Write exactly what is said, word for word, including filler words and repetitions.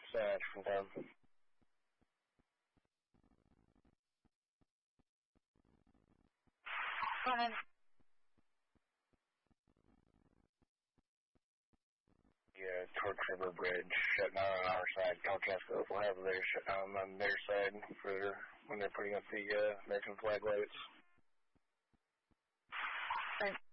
Dispatch from them. Front. Yeah, towards River Bridge, shutting down on our side. Calcasco, whatever they're shutting down on their side for when they're putting up the uh, American flag lights. Thanks.